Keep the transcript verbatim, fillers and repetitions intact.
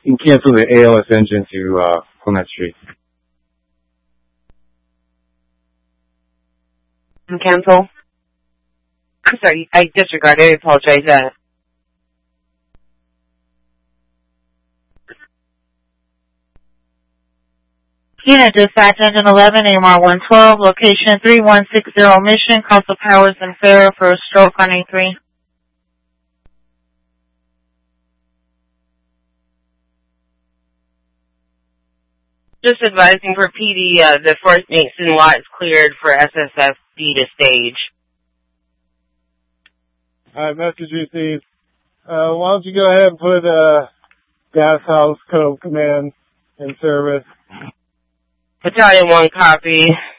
You can cancel the A L S engine to uh, on that street. Cancel? I'm sorry, I disregard. I apologize. Uh, Unit Dispatch Engine eleven, A M R one twelve, location three one six zero Mission, Coastal Powers and Fair for a stroke on A three. just advising for P D, uh, the Fort Mason lot is cleared for S S F B to stage. Alright, message received. Uh, why don't you go ahead and put, uh, Gas House Cove Command in service. Battalion one copy.